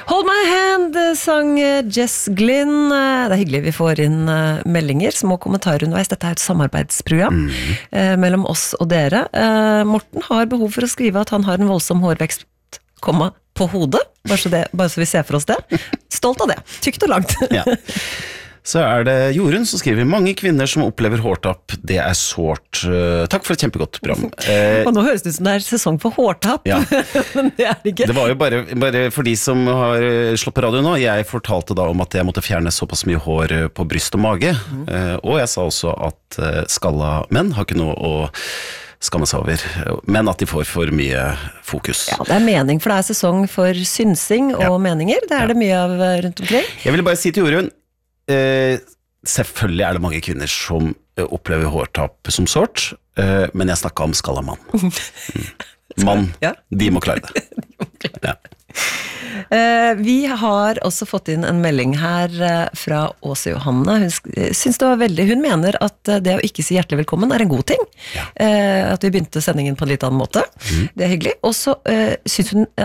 Hold my hand, sang Jess Glynn. Det hyggelig vi får inn meldinger, små kommentarer underveis. Dette et samarbeidsprogram mellom oss og dere. Morten har behov for å skrive at han har en voldsom hårvekst, på hodet. Bare så vi ser for oss det. Stolt av det. Tykt og langt. Ja. Så det Jorunn som skriver mange kvinner som opplever hårtapp, det sårt. Takk for et kjempegodt program. Og nå høres det ut som det sesong for hårtapp, ja. Men det det ikke. Det var jo bare for de som har slått på radio nå, jeg fortalte da om at jeg måtte fjerne såpass mye hår på bryst og mage, og jeg sa også at skalla menn har ikke noe å skamme seg over, men at de får for mye fokus. Ja, det mening, for det sesong for synsing og meninger, det det mye av rundt omkring. Jeg ville bare si til Jorunn, selvfølgelig det mange kvinner som opplever hårtapp som sårt, men jeg snakket om skalla mann. Mann, de må klare det. Ja. Vi har også fått inn en melding her fra Åse Johanne. Hun mener at det å ikke si hjertelig velkommen en god ting. At vi begynte sendingen på en litt annen måte. Det hyggelig. Og så synes hun